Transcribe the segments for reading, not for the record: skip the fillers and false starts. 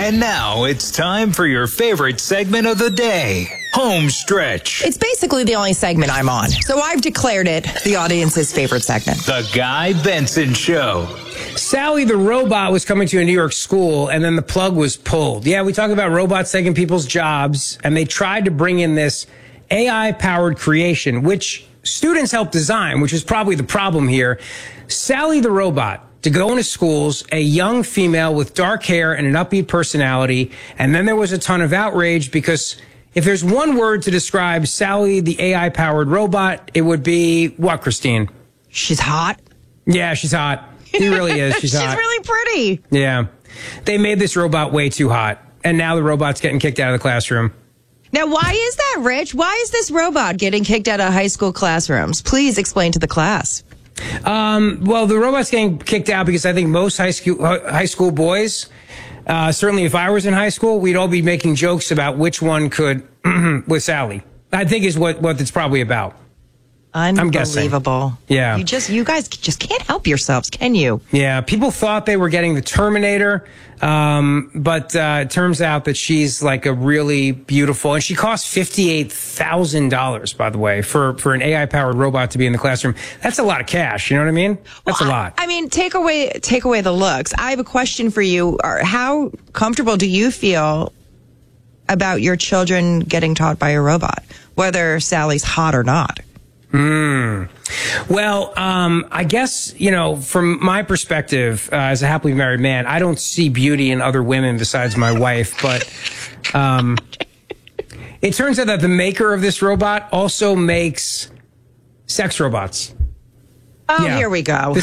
And now it's time for your favorite segment of the day, Home Stretch. It's basically the only segment I'm on, so I've declared it the audience's favorite segment. The Guy Benson Show. Sally the robot was coming to a New York school, and then the plug was pulled. Yeah, we talk about robots taking people's jobs, and they tried to bring in this AI-powered creation, which students helped design, which is probably the problem here. Sally the robot, to go into schools, a young female with dark hair and an upbeat personality. And then there was a ton of outrage because if there's one word to describe Sally, the AI-powered robot, it would be what, Christine? She's hot. Yeah, she's hot. She really is. She's hot. She's really pretty. Yeah. They made this robot way too hot. And now the robot's getting kicked out of the classroom. Now, why is that, Rich? Why is this robot getting kicked out of high school classrooms? Please explain to the class. Well, the robot's getting kicked out because I think most high school boys, certainly if I was in high school, we'd all be making jokes about which one could with Sally. I think is what it's probably about. Unbelievable. Yeah. You guys just can't help yourselves, can you? Yeah. People thought they were getting the Terminator. But it turns out that she's like a really beautiful, and she costs $58,000, by the way, for an AI powered robot to be in the classroom. That's a lot of cash. You know what I mean? That's a lot. I mean, take away the looks. I have a question for you. How comfortable do you feel about your children getting taught by a robot, whether Sally's hot or not? Well, I guess, from my perspective, as a happily married man, I don't see beauty in other women besides my wife. But it turns out that the maker of this robot also makes sex robots. Oh, yeah. Here we go.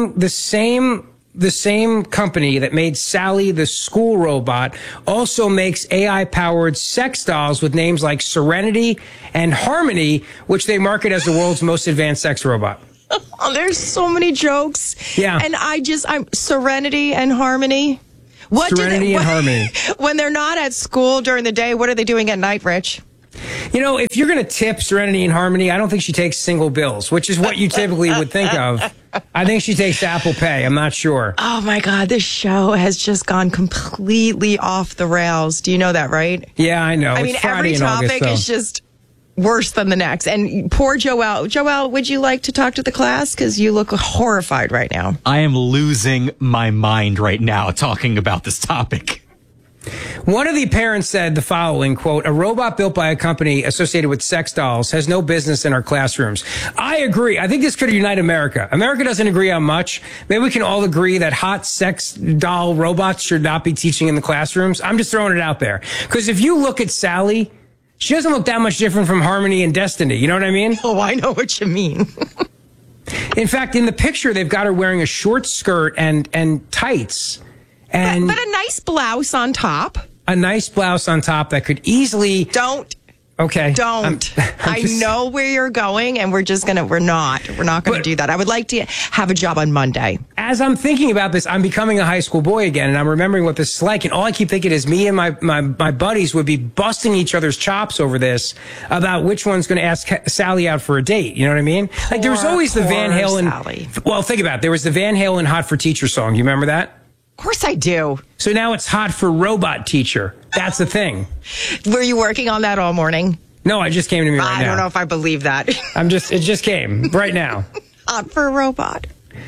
The same company that made Sally the school robot also makes AI-powered sex dolls with names like Serenity and Harmony, which they market as the world's most advanced sex robot. Oh, there's so many jokes. Yeah. And I'm Serenity and Harmony. Serenity and Harmony. When they're not at school during the day, what are they doing at night, Rich? If you're going to tip Serenity and Harmony, I don't think she takes single bills, which is what you typically would think of. I think she takes Apple Pay. I'm not sure. Oh, my God. This show has just gone completely off the rails. Do you know that, right? Yeah, I know. I mean, every topic is just worse than the next. And poor Joelle. Joelle, would you like to talk to the class? Because you look horrified right now. I am losing my mind right now talking about this topic. One of the parents said the following, quote, "A robot built by a company associated with sex dolls has no business in our classrooms." I agree. I think this could unite America. America doesn't agree on much. Maybe we can all agree that hot sex doll robots should not be teaching in the classrooms. I'm just throwing it out there. Because if you look at Sally, she doesn't look that much different from Harmony and Destiny. You know what I mean? Oh, I know what you mean. In fact, in the picture, they've got her wearing a short skirt and tights. But a nice blouse on top. A nice blouse on top that could easily... Don't. Okay. Don't. I know where you're going, and we're not going to do that. I would like to have a job on Monday. As I'm thinking about this, I'm becoming a high school boy again, and I'm remembering what this is like, and all I keep thinking is me and my buddies would be busting each other's chops over this about which one's going to ask Sally out for a date. You know what I mean? Like, there was always the Van Halen... Sally. Well, think about it. There was the Van Halen Hot for Teacher song. You remember that? Of course I do. So now it's hot for robot teacher. That's the thing. Were you working on that all morning? No, it just came to me right now. I don't know if I believe that. It just came right now. Hot for a robot.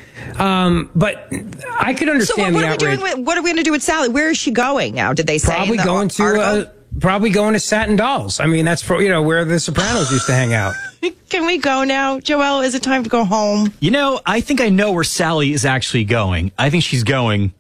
But I could understand the outrage. What are we going to do with Sally? Where is she going now? Did they say probably in the article? Probably going to Satin Dolls. I mean, that's where the Sopranos used to hang out. Can we go now, Joelle? Is it time to go home? I think I know where Sally is actually going. I think she's going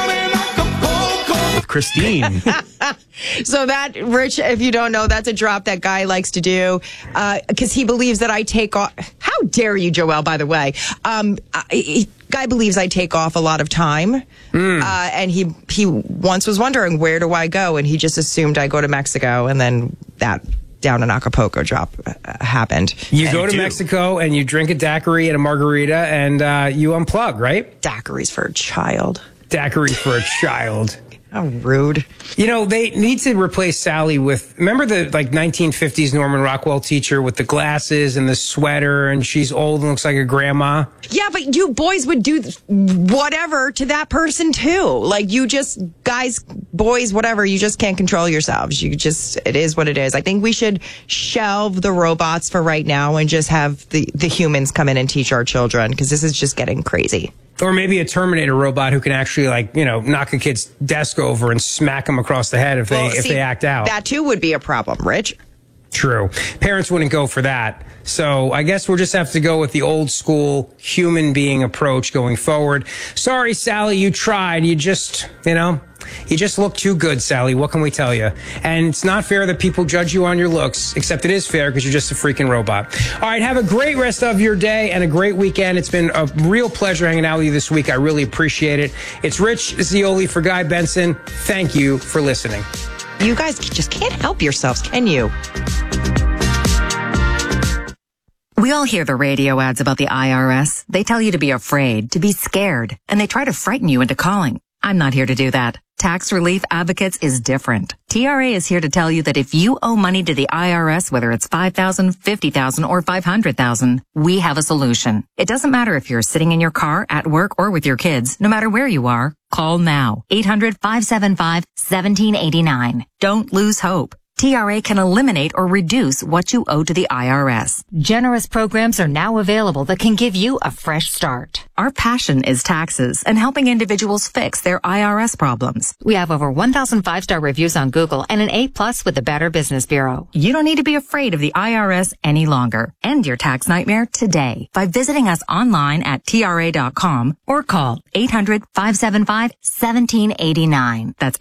with Christine. So that, Rich, if you don't know, that's a drop that Guy likes to do because he believes that I take off. How dare you, Joelle, by the way? Guy believes I take off a lot of time. And he once was wondering, where do I go? And he just assumed I go to Mexico, and then that down in Acapulco drop happened. You go to Mexico and you drink a daiquiri and a margarita and you unplug, right? Daiquiris for a child. Daiquiri for a child. How rude. You know, they need to replace Sally with, remember the 1950s Norman Rockwell teacher with the glasses and the sweater, and she's old and looks like a grandma? Yeah, but you boys would do whatever to that person too. Like you just, guys, boys, whatever, you just can't control yourselves. It is what it is. I think we should shelve the robots for right now and just have the humans come in and teach our children, because this is just getting crazy. Or maybe a Terminator robot who can actually, knock a kid's desk over and smack them across the head if they act out. That too would be a problem, Rich. True. Parents wouldn't go for that. So I guess we'll just have to go with the old school human being approach going forward. Sorry, Sally, you tried. You just look too good, Sally. What can we tell you? And it's not fair that people judge you on your looks, except it is fair because you're just a freaking robot. All right, have a great rest of your day and a great weekend. It's been a real pleasure hanging out with you this week. I really appreciate it. It's Rich Zeoli for Guy Benson. Thank you for listening. You guys just can't help yourselves, can you? We all hear the radio ads about the IRS. They tell you to be afraid, to be scared, and they try to frighten you into calling. I'm not here to do that. Tax Relief Advocates is different. TRA is here to tell you that if you owe money to the IRS, whether it's $5,000, $50,000, or $500,000, we have a solution. It doesn't matter if you're sitting in your car, at work, or with your kids. No matter where you are, call now. 800-575-1789. Don't lose hope. TRA can eliminate or reduce what you owe to the IRS. Generous programs are now available that can give you a fresh start. Our passion is taxes and helping individuals fix their IRS problems. We have over 1,000 5-star reviews on Google and an A+ with the Better Business Bureau. You don't need to be afraid of the IRS any longer. End your tax nightmare today by visiting us online at TRA.com or call 800-575-1789. That's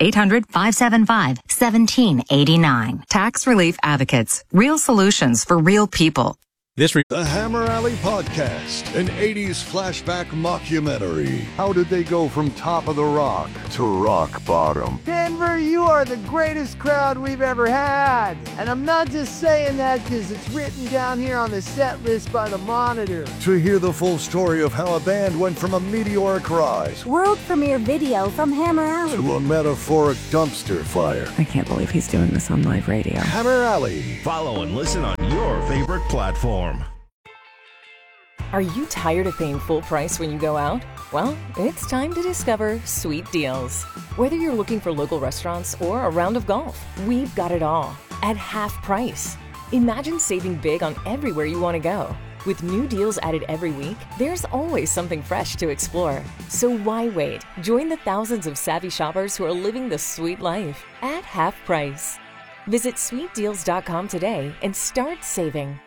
800-575-1789. Tax Relief Advocates. Real solutions for real people. The Hammer Alley Podcast, an 80s flashback mockumentary. How did they go from top of the rock to rock bottom? Denver, you are the greatest crowd we've ever had. And I'm not just saying that because it's written down here on the set list by the Monitor. To hear the full story of how a band went from a meteoric rise, world premiere video from Hammer Alley, to a metaphoric dumpster fire. I can't believe he's doing this on live radio. Hammer Alley. Follow and listen on your favorite platform. Are you tired of paying full price when you go out? Well, it's time to discover Sweet Deals. Whether you're looking for local restaurants or a round of golf, we've got it all at half price. Imagine saving big on everywhere you want to go. With new deals added every week, there's always something fresh to explore. So why wait? Join the thousands of savvy shoppers who are living the sweet life at half price. Visit sweetdeals.com today and start saving.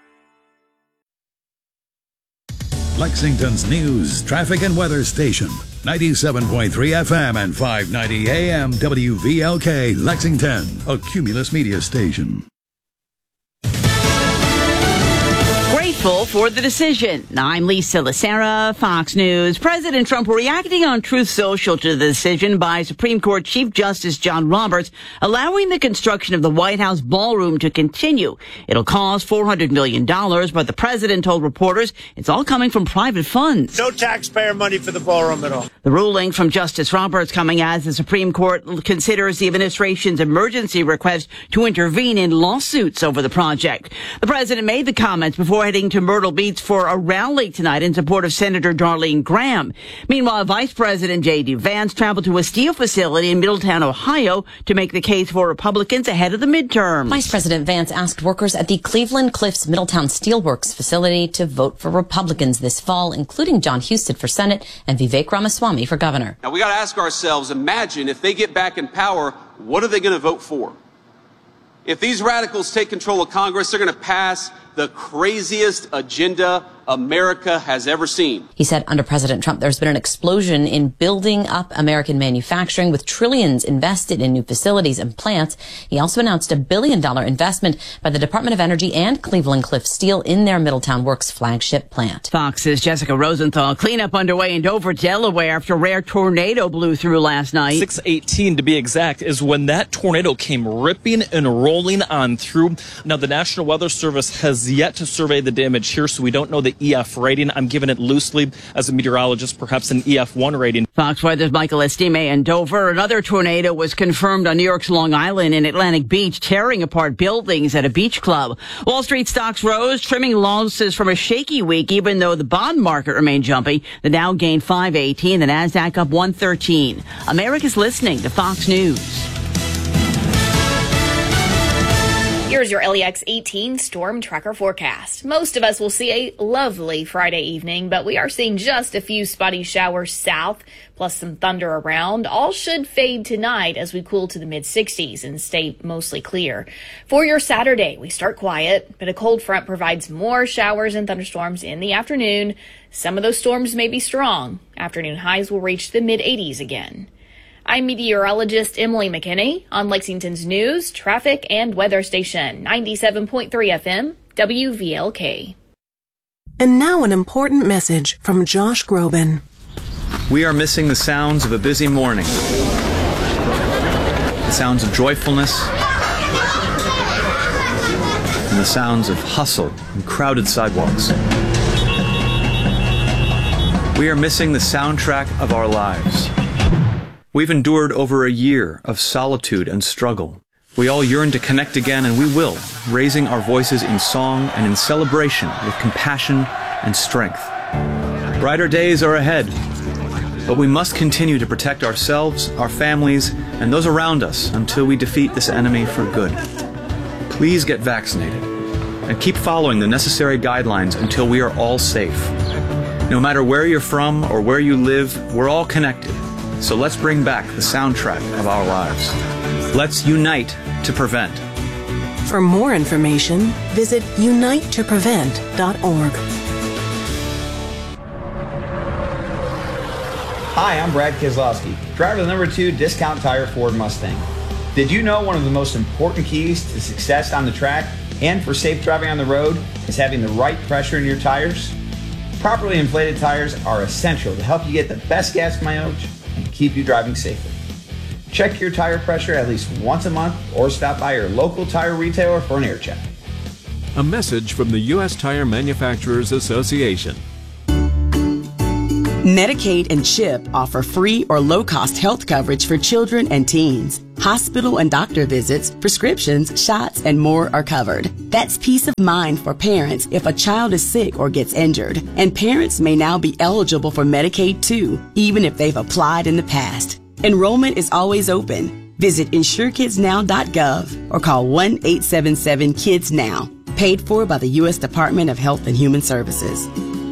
Lexington's news, traffic, and weather station. 97.3 FM and 590 AM WVLK, Lexington, a Cumulus media station. Grateful for the decision. I'm Lisa Lacera, Fox News. President Trump reacting on Truth Social to the decision by Supreme Court Chief Justice John Roberts allowing the construction of the White House ballroom to continue. It'll cost $400 million, but the president told reporters it's all coming from private funds. No taxpayer money for the ballroom at all. The ruling from Justice Roberts coming as the Supreme Court considers the administration's emergency request to intervene in lawsuits over the project. The president made the comments before heading to Myrtle Beach for a rally tonight in support of Senator Darlene Graham. Meanwhile, Vice President J.D. Vance traveled to a steel facility in Middletown, Ohio, to make the case for Republicans ahead of the midterm. Vice President Vance asked workers at the Cleveland Cliffs Middletown Steelworks facility to vote for Republicans this fall, including John Husted for Senate and Vivek Ramaswamy for governor. Now, we got to ask ourselves, imagine if they get back in power, what are they going to vote for? If these radicals take control of Congress, they're going to pass the craziest agenda America has ever seen. He said under President Trump, there's been an explosion in building up American manufacturing with trillions invested in new facilities and plants. He also announced $1 billion investment by the Department of Energy and Cleveland Cliffs Steel in their Middletown Works flagship plant. Fox's Jessica Rosenthal. Cleanup underway in Dover, Delaware after a rare tornado blew through last night. 6:18 to be exact is when that tornado came ripping and rolling on through. Now, the National Weather Service has has yet to survey the damage here, so we don't know the EF rating. I'm giving it loosely as a meteorologist, perhaps an EF1 rating. Fox Weather's Michael Estime in Dover. Another tornado was confirmed on New York's Long Island in Atlantic Beach, tearing apart buildings at a beach club. Wall Street stocks rose, trimming losses from a shaky week, even though the bond market remained jumpy. The Dow gained 518, the Nasdaq up 113. America's listening to Fox News. Here's your LEX 18 storm tracker forecast. Most of us will see a lovely Friday evening, but we are seeing just a few spotty showers south, plus some thunder around. All should fade tonight as we cool to the mid-60s and stay mostly clear. For your Saturday, we start quiet, but a cold front provides more showers and thunderstorms in the afternoon. Some of those storms may be strong. Afternoon highs will reach the mid-80s again. I'm meteorologist Emily McKinney on Lexington's news, traffic, and weather station, 97.3 FM, WVLK. And now an important message from Josh Groban. We are missing the sounds of a busy morning. The sounds of joyfulness. And the sounds of hustle and crowded sidewalks. We are missing the soundtrack of our lives. We've endured over a year of solitude and struggle. We all yearn to connect again, and we will, raising our voices in song and in celebration with compassion and strength. Brighter days are ahead, but we must continue to protect ourselves, our families, and those around us until we defeat this enemy for good. Please get vaccinated and keep following the necessary guidelines until we are all safe. No matter where you're from or where you live, we're all connected. So let's bring back the soundtrack of our lives. Let's unite to prevent. For more information, visit unitetoprevent.org. Hi, I'm Brad Keselowski, driver of the number 2 Discount Tire Ford Mustang. Did you know one of the most important keys to success on the track and for safe driving on the road is having the right pressure in your tires? Properly inflated tires are essential to help you get the best gas mileage and keep you driving safely. Check your tire pressure at least once a month or stop by your local tire retailer for an air check. A message from the U.S. Tire Manufacturers Association. Medicaid and CHIP offer free or low-cost health coverage for children and teens. Hospital and doctor visits, prescriptions, shots, and more are covered. That's peace of mind for parents if a child is sick or gets injured. And parents may now be eligible for Medicaid too, even if they've applied in the past. Enrollment is always open. Visit InsureKidsNow.gov or call 1-877-KIDS-NOW. Paid for by the U.S. Department of Health and Human Services.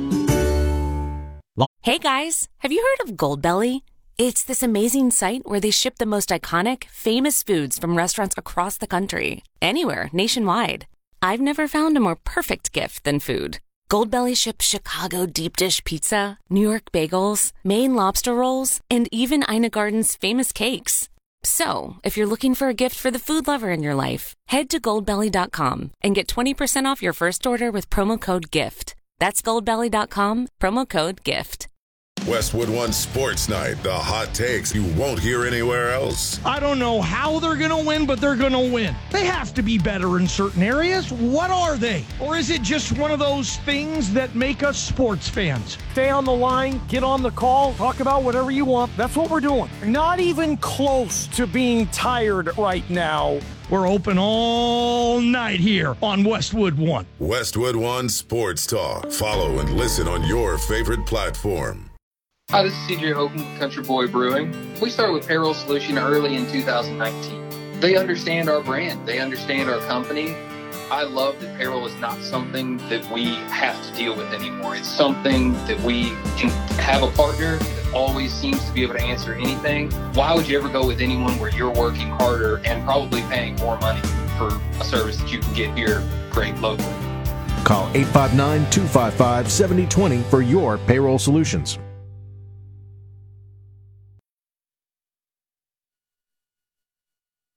Hey guys, have you heard of Goldbelly? It's this amazing site where they ship the most iconic, famous foods from restaurants across the country, anywhere, nationwide. I've never found a more perfect gift than food. Goldbelly ships Chicago deep dish pizza, New York bagels, Maine lobster rolls, and even Ina Garden's famous cakes. So, if you're looking for a gift for the food lover in your life, head to goldbelly.com and get 20% off your first order with promo code GIFT. That's goldbelly.com, promo code GIFT. Westwood One Sports Night, the hot takes you won't hear anywhere else. I don't know how they're going to win, but they're going to win. They have to be better in certain areas. What are they? Or is it just one of those things that make us sports fans? Stay on the line, get on the call, talk about whatever you want. That's what we're doing. Not even close to being tired right now. We're open all night here on Westwood One. Westwood One Sports Talk. Follow and listen on your favorite platform. Hi, this is CJ Hogan with Country Boy Brewing. We started with Payroll Solution early in 2019. They understand our brand. They understand our company. I love that payroll is not something that we have to deal with anymore. It's something that we can have a partner that always seems to be able to answer anything. Why would you ever go with anyone where you're working harder and probably paying more money for a service that you can get here great locally? Call 859-255-7020 for your payroll solutions.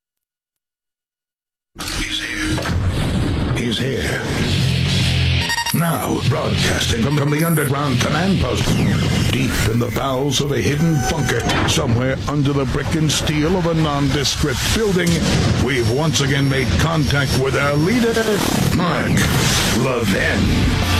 He's here. Now, broadcasting from the underground command post, deep in the bowels of a hidden bunker, somewhere under the brick and steel of a nondescript building, we've once again made contact with our leader, Mark Levin.